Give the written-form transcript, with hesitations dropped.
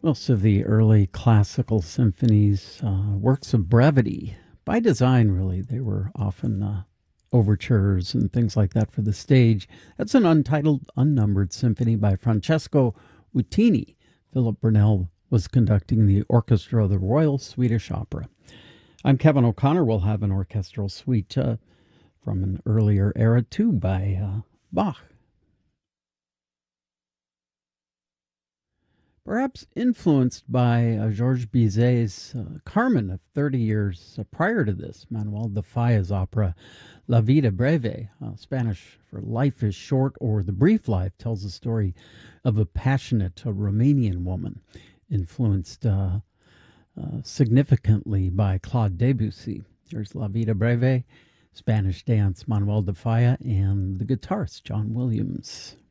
Most of the early classical symphonies, works of brevity. By design, really, they were often overtures and things like that for the stage. That's an untitled, unnumbered symphony by Francesco Utini. Philip Burnell was conducting the orchestra of the Royal Swedish Opera. I'm Kevin O'Connor. We'll have an orchestral suite from an earlier era, too, by Bach. Perhaps influenced by Georges Bizet's Carmen of 30 years prior to this, Manuel de Falla's opera La Vida Breve, Spanish for Life is Short or The Brief Life, tells the story of a passionate Romanian woman influenced significantly by Claude Debussy. Here's La Vida Breve, Spanish dance, Manuel de Falla, and the guitarist, John Williams.